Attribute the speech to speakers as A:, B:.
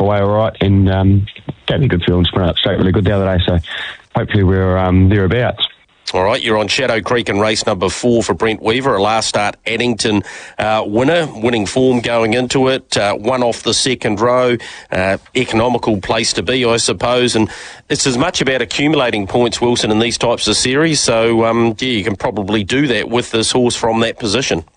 A: away all right, and gave me a good feeling. Sprint up straight really good the other day, so hopefully we're thereabouts.
B: All right, you're on Shadow Creek in race number 4 for Brent Weaver, a last start Addington winner, winning form going into it, one off the second row, economical place to be, I suppose, and it's as much about accumulating points, Wilson, in these types of series, so you can probably do that with this horse from that position.